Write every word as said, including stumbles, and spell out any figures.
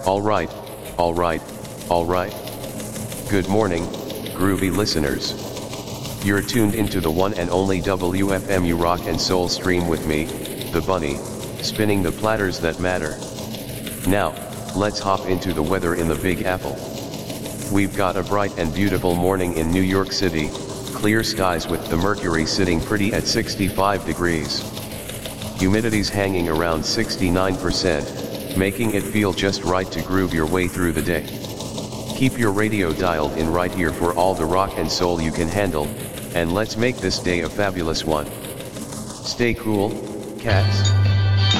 Alright, alright, alright. Good morning, groovy listeners. You're tuned into the one and only W F M U Rock and Soul stream with me, the Bunny, spinning the platters that matter. Now, let's hop into the weather in the Big Apple. We've got a bright and beautiful morning in New York City, clear skies with the mercury sitting pretty at sixty-five degrees. Humidity's hanging around sixty-nine percent, making it feel just right to groove your way through the day. Keep your radio dialed in right here for all the rock and soul you can handle, and let's make this day a fabulous one. Stay cool, cats.